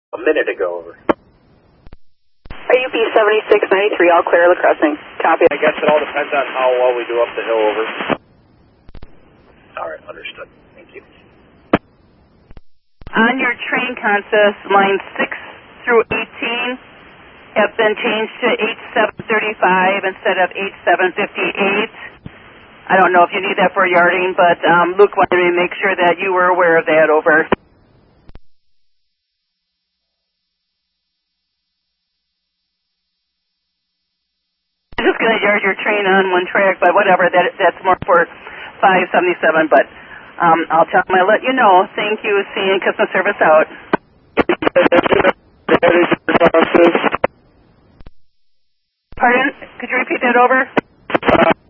a minute ago. Over. AUP 7693, all clear the crossing. Copy. I guess it all depends on how well we do up the hill. Over. All right, understood. Thank you. On your train consist, lines 6 through 18 have been changed to 8735 instead of 8758. I don't know if you need that for yarding, but Luke wanted me to make sure that you were aware of that. Over. I'm just going to yard your train on one track, but whatever, that's more for 577, but I'll tell them I'll let you know. Thank you. Seeing customer service out. Pardon? Could you repeat that? Over?